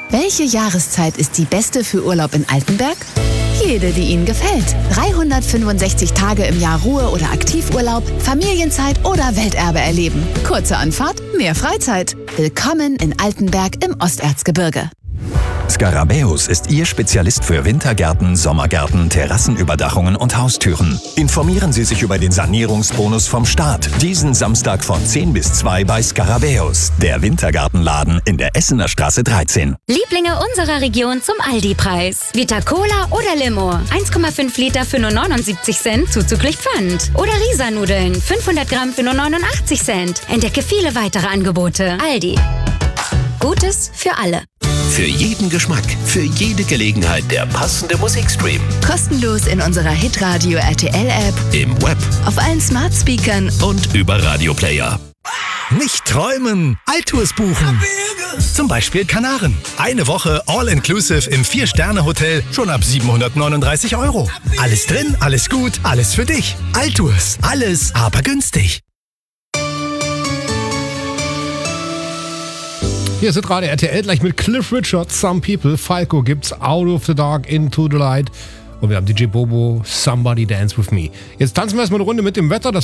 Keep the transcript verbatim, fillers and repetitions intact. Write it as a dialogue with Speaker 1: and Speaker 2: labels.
Speaker 1: Welche Jahreszeit ist die beste für Urlaub in Altenberg? Jede, die Ihnen gefällt. dreihundertfünfundsechzig Tage im Jahr Ruhe- oder Aktivurlaub, Familienzeit oder Welterbe erleben. Kurze Anfahrt, mehr Freizeit. Willkommen in Altenberg im Osterzgebirge.
Speaker 2: Scarabäus ist Ihr Spezialist für Wintergärten, Sommergärten, Terrassenüberdachungen und Haustüren. Informieren Sie sich über den Sanierungsbonus vom Staat. Diesen Samstag von zehn bis zwei bei Scarabäus, der Wintergartenladen in der Essener Straße dreizehn.
Speaker 3: Lieblinge unserer Region zum Aldi-Preis. Vita Cola oder Limo. eins Komma fünf Liter für nur neunundsiebzig Cent zuzüglich Pfand. Oder Risa-Nudeln. fünfhundert Gramm für nur neunundachtzig Cent. Entdecke viele weitere Angebote. Aldi. Gutes für alle.
Speaker 4: Für jeden Geschmack, für jede Gelegenheit der passende Musikstream.
Speaker 1: Kostenlos in unserer Hitradio R T L-App,
Speaker 4: Im Web
Speaker 1: auf allen Smart Speakern
Speaker 4: und über Radioplayer.
Speaker 5: Nicht träumen, Altours buchen. Zum Beispiel Kanaren. Eine Woche All-Inclusive im Vier-Sterne-Hotel schon ab siebenhundertneununddreißig Euro. Alles drin, alles gut, alles für dich. Altours, alles aber günstig.
Speaker 6: Hier sind gerade R T L gleich mit Cliff Richard, Some People. Falco gibt's Out of the Dark, Into the Light. Und wir haben D J Bobo, Somebody Dance With Me. Jetzt tanzen wir erstmal eine Runde mit dem Wetter. Das